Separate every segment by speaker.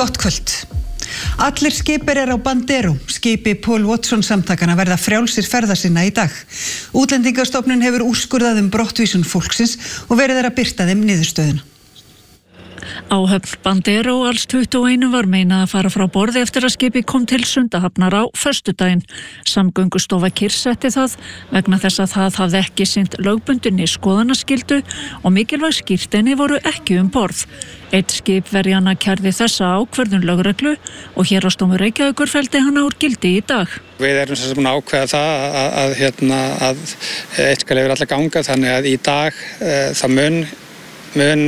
Speaker 1: Gott kvöld. Allir skipverjar á Bandero, skipi Paul Watson samtakana, verða frjálsir ferða sinna í dag. Útlendingastofnun hefur úrskurðað brottvísun fólksins og verið að birta þeim niðurstöðuna.
Speaker 2: Áhöfn Bandero alls 21 var meinað að fara frá borði eftir að skipi kom til Sundahafnar á föstudaginn. Samgöngustofa kyrrsetti það vegna þess að það hafði ekki sinnt lögbundinni skoðanaskyldu og mikilvæg skírteini voru ekki borð. Eitt skipverjanna kærði þessa ákvörðun lögreglu og Héraðsdómur Reykjavíkur felldi hana úr gildi í dag.
Speaker 3: Við erum sem búin að ákveða það að eitt skal yfir alla ganga, þannig að í dag það mun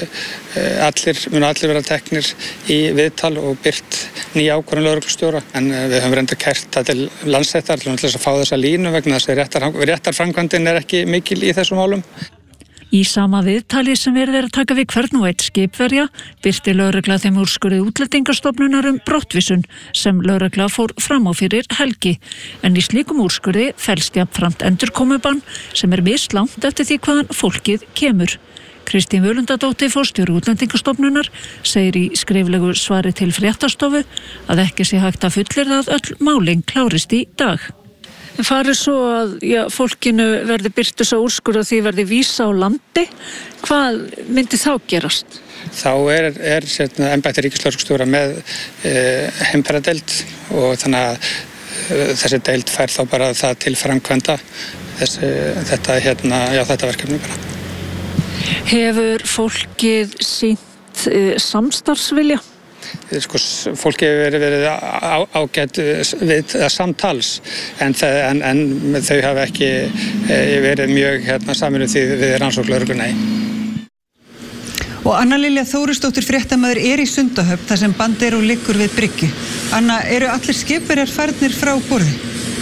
Speaker 3: allir vera teknir í viðtal og birt nýja ákvörðun lögreglustjóra, en við höfum reyndar kært það til Landsréttar til þess að fá þessa línu vegna þess að réttarframkvæmdin ekki mikil í þessum málum.
Speaker 2: Í sama viðtali sem verið að taka við hvern og eitt skipverja birti lögregla þeim úrskurði Útlendingastofnunar brottvísun sem lögregla fór fram á fyrir helgi. En í slíkum úrskurði felst jafnframt endurkomubann sem mislangt eftir því hvaðan fólkið kemur. Kristín Völundardóttir, forstjóri Útlendingastofnunar, segir í skriflegu svari til Fréttastofu að ekki sé hægt að fullyrða að öll málin klárist í dag. Farið svo að fólkinu verði birt þessa úrskurð og því verði vísa á landi. Hvað myndi þá gerast?
Speaker 3: Þá er embætti ríkislögreglustjóra með heimferðardeild og þannig að þessi deild fær þá bara það til framkvæmda þetta verkefni bara.
Speaker 2: Hefur fólkið sýnt samstarfsvilja?
Speaker 3: Fólki hefur verið ágætt við samtals en þau hafa ekki verið mjög samvinnuð því við rannsókn lögreglunnar.
Speaker 1: Og Anna Lilja Þórisdóttir fréttamaður í Sundahöfn þar sem Bandero liggur við bryggju. Anna, eru allir skipverjar farnir frá borði?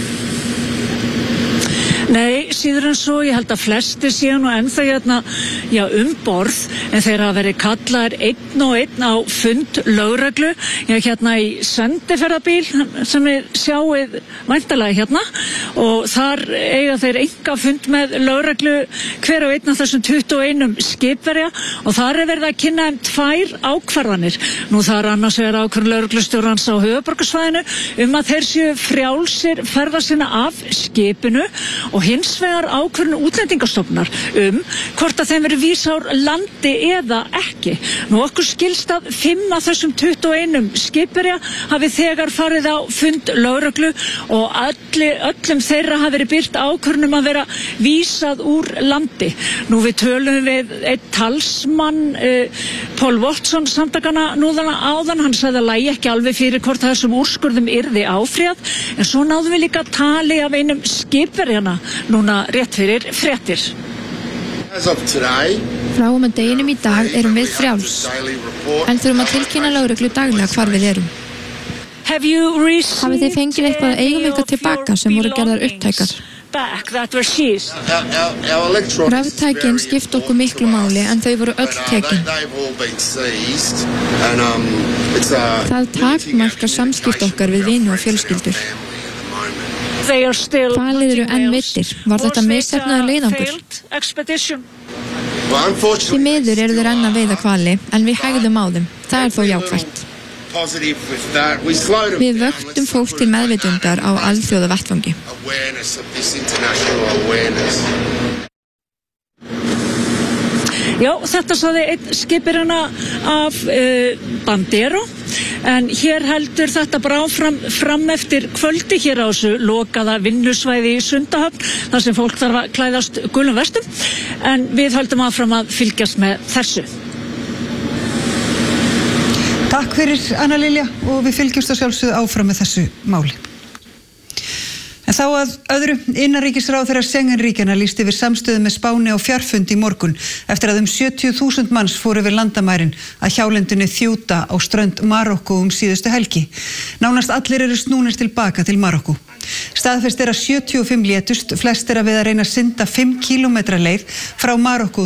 Speaker 2: Nei, síður en svo, ég held að flestir séu nú ennþá borð, en þeir hafa verið kallaðir einn og einn á fund lögreglu, í sendiferðabíl sem við sjáum væntanlega og þar eiga þeir enga fund með lögreglu hver og einn af þessum 21 skipverja og þar verið að kynna tvær ákvarðanir. Nú það annars vegar ákvörðun lögreglustjórans á höfuðborgarsvæðinu að þeir séu frjálsir ferða sinna af skipinu og hins vegar ákvörðun Útlendingastofnunar hvort að þeim verið vísað úr landi eða ekki. Nú okkur skilst að 5 af þessum 21 skipverja hafi þegar farið á fund lögreglu og öllum þeirra hafi verið birt ákvörðun að vera vísað úr landi. Nú við tölum við einn talsmann Paul Watson samtakana áðan, hann sagði að lægi ekki alveg fyrir hvort þessum úrskurðum yrði áfrýjað, en svo náðum við líka tali af einum skipverjana núna rétt fyrir fréttir.
Speaker 4: Frá með deginum í dag erum við frjáls, en þurfum að tilkynna lögreglu daglega hvar við erum. Hafið þið fengið eitthvað að eigum eitthvað tilbaka sem voru gerðar upptækar? Raftækin skipta okkur miklu máli en þau voru öll tekin. Það takmarkar samskipti okkar við vini og fjölskyldur. Hvalir eru enn veittir. Var þetta misheppnaður leiðangur? Því miður eru þeir enn að veiða hvali, en við hægðum á þeim. Það þó jákvætt. Við vöktum fólk til meðvitundar á alþjóða vettvangi.
Speaker 2: Já, þetta sagði einn skipverjanna af Bandero, en hér heldur þetta bara fram eftir kvöldi hér á þessu lokaða vinnusvæði í Sundahöfn, þar sem fólk þarf að klæðast gulum vestum, en við höldum áfram að fylgjast með þessu.
Speaker 1: Takk fyrir Anna Lilja og við fylgjumst að sjálfsögðu áfram með þessu máli. En þá að öðru, innanríkisráðherra Schengen-ríkjanna lýsti yfir samstöðu með Spáni á fjarfund í morgun eftir að 70.000 manns fóru yfir landamærin að hjálendinu Ceuta á strönd Marokkó síðustu helgi. Nánast allir eru snúnir tilbaka til Marokkó. Staðfest að 75 létust, flestir við að reyna að synda 5 kílómetra leið frá Marokkó